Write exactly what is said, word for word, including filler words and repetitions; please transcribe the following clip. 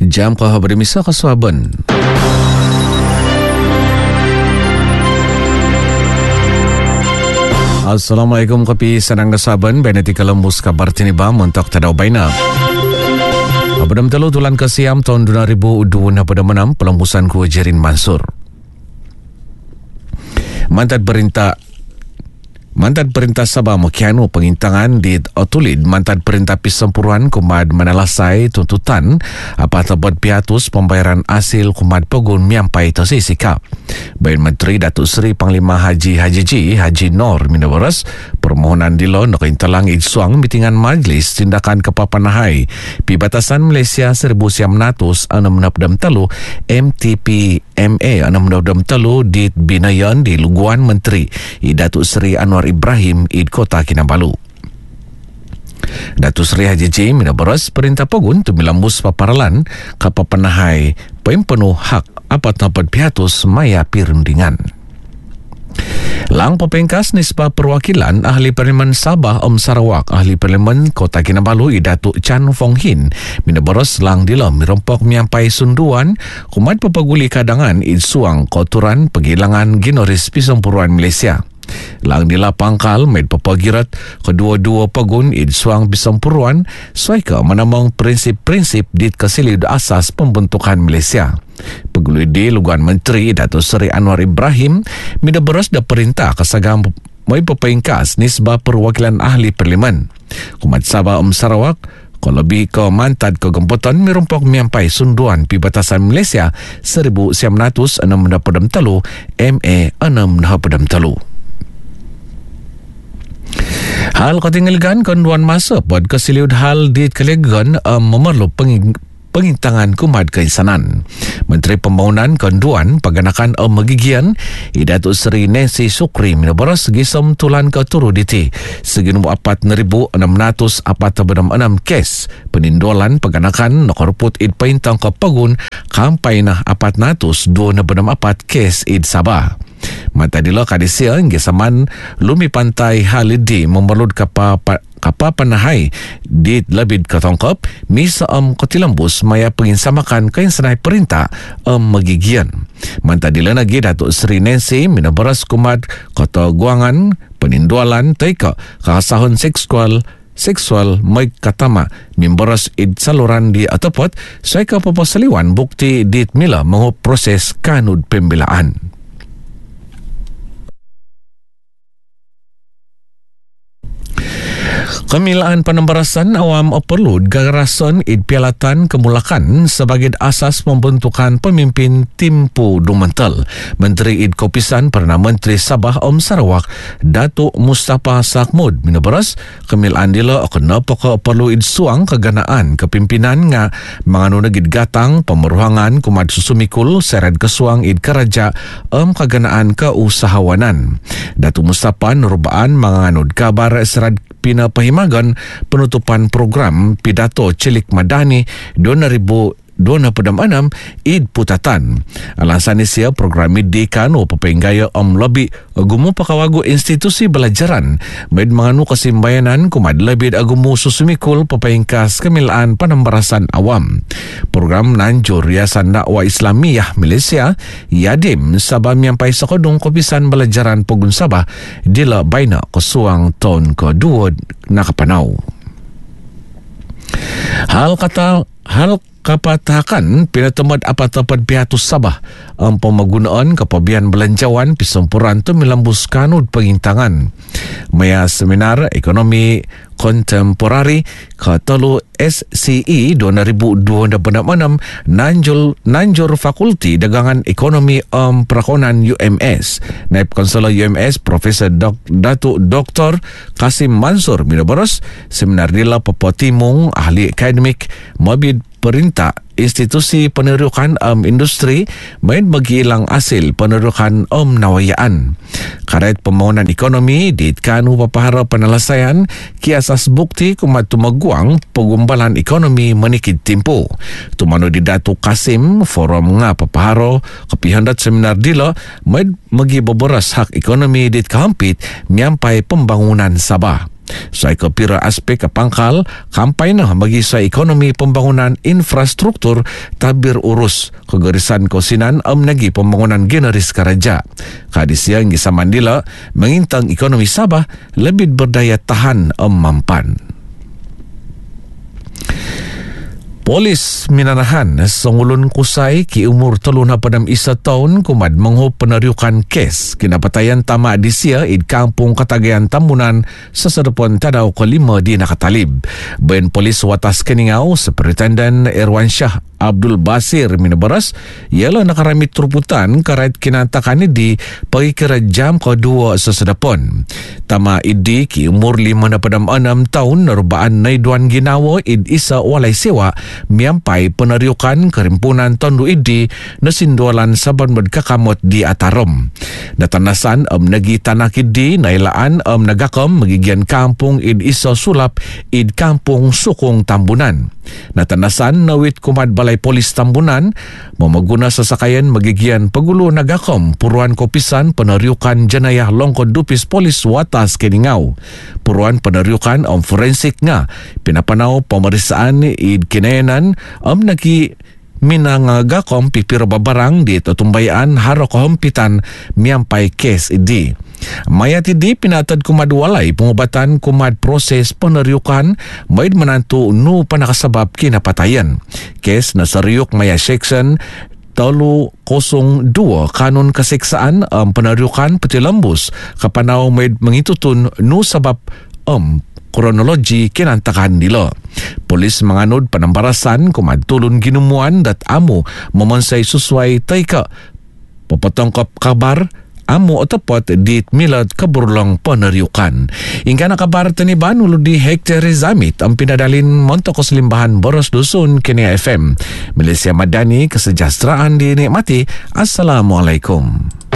Jam kau bermisa kasuaban. Assalamualaikum kopi senang kasuaban. Beneti kalembus kabar tinibam untuk tadau baina. Pada mentelu tulan ke Siam tahun dua ribu dua puluh enam pelembusan ku Jerin Mansur. Mantat perintah Mantan Perintah Sabah Mokianu pengintangan di Otulid Mantan Perintah Pisempuruan Kumad menelasai tuntutan apa terbut piatus pembayaran hasil Kumad Pegun miampai tosi sikap. Bain Menteri Datuk Seri Panglima Haji Haji Ji Haji Nor Minawaras permohonan dilo nak intalang idsuang mitingan majlis tindakan kepapanahai pi batasan Malaysia seribu sembilan ratus enam puluh telu M T P M A enam puluh telu di Binayan di Luguan Menteri Datuk Seri Anwar Ibrahim id Kota Kinabalu. Datuk Seri Haji J Minabaras perintah Pegun tu milambus paparalan kapapanahai penuh hak apa tempat piatus maya pirundingan. Lang pepengkas nisbah perwakilan Ahli Parlimen Sabah Om Sarawak Ahli Parlimen Kota Kinabalu Datuk Chan Fong Hin Minabaras lang dilam mirompok miampai sunduan kumat pepaguli kadangan id suang kotoran penghilangan ginoris Pisempuruan Malaysia. Lang dila pangkal med pepagirat kedua-dua pegun id suang Pisempuruan suaika menamang prinsip-prinsip dit kesilid asas pembentukan Malaysia. Pegului di Luguan Menteri Datuk Seri Anwar Ibrahim Minabaras dah perintah kesagam mai pepengkas nisbah perwakilan ahli parlimen. Kumat Sabah Om Sarawak kalau lebih ke mantad kegemputan mirumpok miampai sunduan pi batasan Malaysia seribu sembilan ratus enam puluh telu M A enam puluh telu. Hal ketinggalkan konduan masa buat kesiliud hal di kelegan um, memerlu peng pengintangan Kumad Keinsanan. Menteri Pembangunan Konduan Paganakan Om Megigian Datuk Seri Nancy Sukri Minabaras gisom tulan ke turu diti seginu apat neribu enam ratus apat tabedam enam kes penindolan paganakan nokorput id paintang ke Pegun kampai nah apat natus dua nebedam apat kes id Sabah. Mata dilo kadisia ngesaman lumi pantai Halidi memerlud kapa kapa panahai di lebih ketongkap misa om kotilambus maya penginsamakan kainsanai perintah om Megigian. Mata dilo lagi Datuk Seri Nancy Minabaras Kumad Kota Guangan penindualan taika kasahun seksual seksual mai katama mimbaras id saluran di atapot saika popasaliwan bukti dit mila mahu proses kanud pembelaan. Kemilaan penembarasan awam perlu gagasan id pialatan kemulakan sebagai asas pembentukan pemimpin timpu dumental. Menteri id Kopisan Perdana Menteri Sabah Om Sarawak Datuk Mustafa Sakmud Minabaras kemilaan dila kena pokok perlu id suang keganaan kepimpinan nga manganu negid gatang pemeruhangan kumad susumikul seret kesuang id keraja Om keganaan keusahawanan. Datuk Mustafa nurubaan manganud kabar serat pina pahimagan penutupan program pidato Cilik Madani dua ribu dua puluh enam id putatan. Alasan isia program id kanu pepenggaya om lobby agumu pakawagu institusi belajaran med manganu kesimbayanan kumad lebih agumu susumikul pepengkas kemilaan penembarasan awam. Program nanjur Yayasan Dakwah Islamiyah Malaysia Yadim Sabah miampai sekodong Kopisan belajaran Pegun Sabah dila baina kesuang tahun kedua nakapanau. Hal kata hal kapatakan pinatemad apa tempat piatus Sabah ang pemagunaan kepabian belanjawan Pisempuruan tu milambus kanud pengintangan maya seminar ekonomi kontemporari katelu S C E dua ribu dua puluh enam nanjul nanjur Fakulti Dagangan Ekonomi um, Perakonan U M S. Naib Konselor U M S Profesor Dok, Datuk Doktor Kasim Mansur Minabaras seminar dila pepotimung ahli akademik mabid perintah institusi penerukan um, industri main bagi ilang hasil penerukan um, nawayaan. Karet pembangunan ekonomi diitkan upapahara penyelesaian kiasas bukti kumat tumaguang pegumbalan ekonomi menikit timpu. Tumano di Datuk Kasim forum nga papaharo kepihandat seminar dila main bagi beberas hak ekonomi dit kahampit miampai pembangunan Sabah. Sa ikapira aspek kapangkal, kampay na bagi sa ekonomi pembangunan infrastruktur tabir urus kegarisan kosinan am nagi pembangunan generis karaja. Kadisiang Gisa Mandila mengintang ekonomi Sabah lebih berdaya tahan am mampan. Polis minanahan sangulun kusai ki umur teluna padam isa tahun kumad menghup peneriukan kes kinapatayan tama disia id kampung Katagayan Tambunan sesedepon tadau kelima di Nakatalib. Ben polis watas Keningau Superintendent Irwan Shah Abdul Basir minabaras ialah nakaramit teruputan karait kinantakan di pagi kira jam kedua sesedepon. Tama idi ki umur lima na padam enam tahun narubaan naiduan ginawa id isa walai sewa miampai peneriukan kerimpunan tondu idi nasindualan saban berkakamot di Atarom. Natanasan am nagi tanah idi nailaan am nagakam magigian kampung id isa sulap id kampung Sukong Tambunan. Natanasan nawit kumad balai polis Tambunan memaguna sasakayan magigian pagulo nagakom puruan kopisan peneriukan jenayah longkod dupis polis watas Keningau. Puruan peneriukan om forensik nga pinapanaw pemeriksaan id kinayanan am nagi minangagakom pipir babarang di tutumbayaan haro kahumpitan miampai kes idi. Mayat idi pinatad kumad walay pengobatan kumad proses peneriukan maid menantu nu panakasabab kinapatayan. Kes nasariuk maya section tolu kosong dua kanun kasiksaan um, peneriukan peti lembus kapanaw maid mengitutun nu sabab um, kronologi kinantakan nila. Polis menganut penambarasan kumad tulun ginumuan dat amu memonsai sesuai taika pepotongkop kabar amu otopot di milad keburlong peneriukan. Ingkana kabar teniban ulu di Hektar Zamit ang pinadalin Montokos Limbahan Boros Dusun Kenia F M. Malaysia Madani, kesejahteraan dinikmati. Assalamualaikum.